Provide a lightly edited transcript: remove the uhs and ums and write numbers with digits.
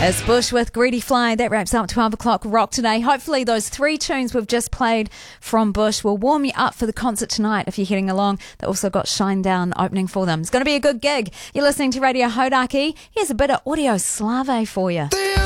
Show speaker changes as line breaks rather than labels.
As Bush with Greedy Fly, that wraps up 12 o'clock rock today. Hopefully those 3 tunes we've just played from Bush will warm you up for the concert tonight if you're heading along. They also got Shinedown opening for them. It's going to be a good gig. You're listening to Radio Hodaki. Here's a bit of Audio Slave for you.